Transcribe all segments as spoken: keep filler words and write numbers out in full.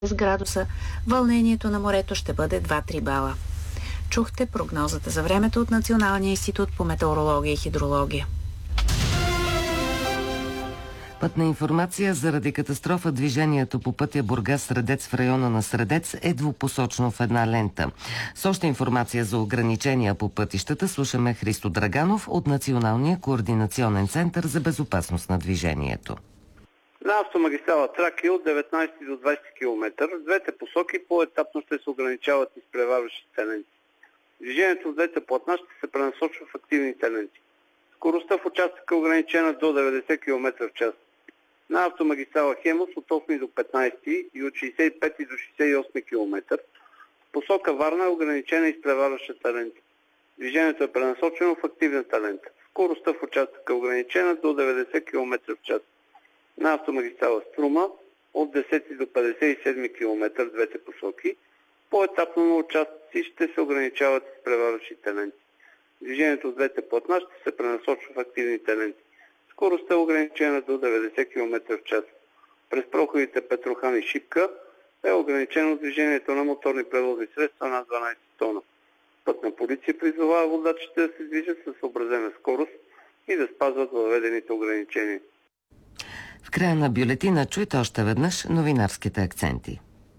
градуса, вълнението на морето ще бъде два-три бала. Чухте прогнозата за времето от Националния институт по метеорология и хидрология. Пътна информация: заради катастрофа движението по пътя Бургас-Средец в района на Средец е двупосочно в една лента. С още информация за ограничения по пътищата слушаме Христо Драганов от Националния координационен център за безопасност на движението. На автомагистрала Тракия от деветнайсети до двайсети километър в двете посоки по-етапно ще се ограничават изпреварващите ленти. Движението в двете платна ще се пренасочва в активните ленти. Скоростта в участъка е ограничена до деветдесет километра в час. На автомагистрала Хемус от осми до петнайсети и от шейсет и пети до шейсет и осми километър в посока Варна е ограничена изпреварващата лента. Движението е пренасочено в активната лента. Скоростта в участъка е ограничена до деветдесет километра в час. На автомагистрала Струма от десети до петдесет и седми километър в двете посоки по-етапно на участъци ще се ограничават изпреварващите ленти. Движението от двете платна ще се пренасочва в активните ленти. Скоростта е ограничена до деветдесет километра в час. През проходите Петрохан и Шипка е ограничено движението на моторни превозни средства над дванайсет тона. Пътна полиция призовава водачите да се движат със съобразена скорост и да спазват въведените ограничения. В края на бюлетина чуйте още веднъж новинарските акценти.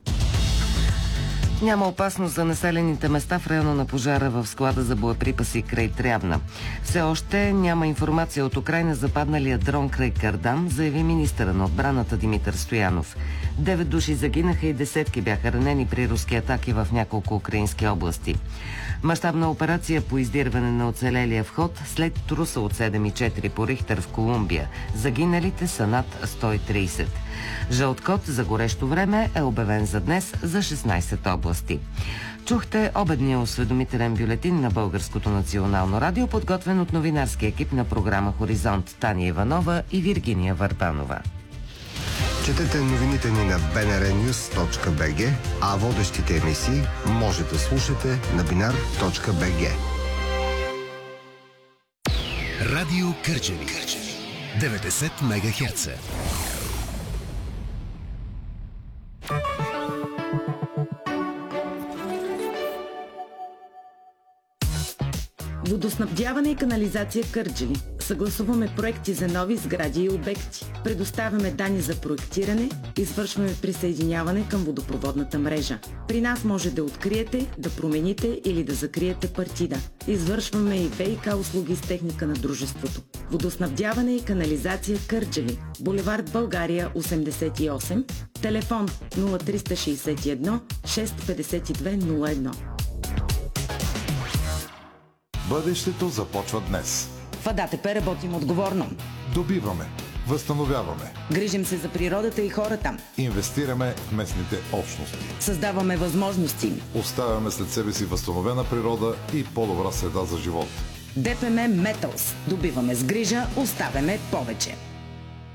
Няма опасност за населените места в района на пожара в склада за боеприпаси край Трявна. Все още няма информация от Украйна за падналия дрон край Кардан, заяви министъра на отбраната Димитър Стоянов. Девет души загинаха и десетки бяха ранени при руски атаки в няколко украински области. Мащабна операция по издирване на оцелелия вход след труса от седем цяло и четири по Рихтер в Колумбия. Загиналите са над сто и трийсет. Жълт код за горещо време е обявен за днес за шестнайсет области. Чухте обедния осведомителен бюлетин на Българското национално радио, подготвен от новинарски екип на програма Хоризонт Таня Иванова и Виргиния Върбанова. Четете новините ни на би ен ар нюз точка би джи, а водещите емисии може да слушате на бинар точка би джи. Радио Кърджали деветдесет мегахерца. Водоснабдяване и канализация Кърджали. Съгласуваме проекти за нови сгради и обекти. Предоставяме данни за проектиране, извършваме присъединяване към водопроводната мрежа. При нас може да откриете, да промените или да закриете партида. Извършваме и ВиК услуги с техника на дружеството. Водоснабдяване и канализация Кърджали. Булевард България осемдесет и осем. Телефон нула три шест едно шест пет две нула едно. Бъдещето започва днес. В АДАТП работим отговорно. Добиваме, възстановяваме. Грижим се за природата и хората. Инвестираме в местните общности. Създаваме възможности. Оставяме след себе си възстановена природа и по-добра среда за живот. ДПМ Металс. Добиваме с грижа, оставяме повече.